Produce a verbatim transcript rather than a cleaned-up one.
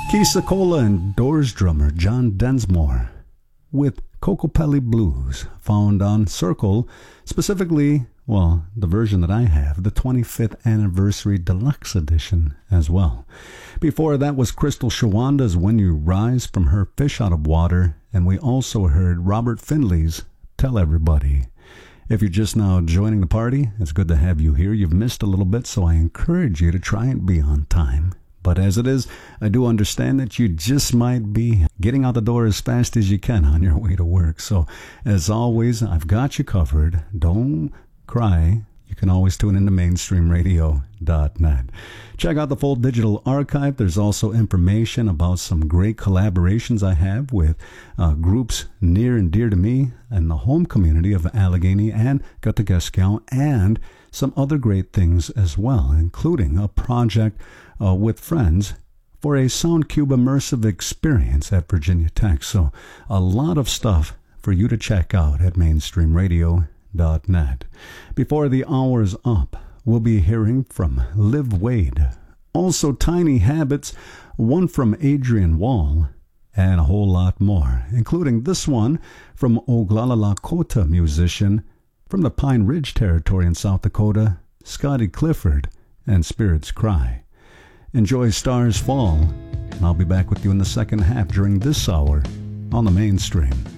Keith Secola and Doors drummer John Densmore with Kokopelli Blues, found on Circle, specifically, well, the version that I have, the twenty-fifth Anniversary Deluxe Edition as well. Before that was Crystal Shawanda's When You Rise from her Fish Out of Water, and we also heard Robert Findley's Tell Everybody. If you're just now joining the party, it's good to have you here. You've missed a little bit, so I encourage you to try and be on time. But as it is, I do understand that you just might be getting out the door as fast as you can on your way to work. So, as always, I've got you covered. Don't cry. You can always tune into mainstream radio dot net. Check out the full digital archive. There's also information about some great collaborations I have with uh, groups near and dear to me and the home community of Allegheny and Gatineau, and some other great things as well, including a project uh, with friends for a SoundCube immersive experience at Virginia Tech. So a lot of stuff for you to check out at mainstream radio dot net. Before the hour's up, we'll be hearing from Liv Wade, also Tiny Habits, one from Adrian Wall, and a whole lot more, including this one from Oglala Lakota musician from the Pine Ridge Territory in South Dakota, Scotty Clifford, and Spirits Cry. Enjoy Stars Fall, and I'll be back with you in the second half during this hour on the Mainstream.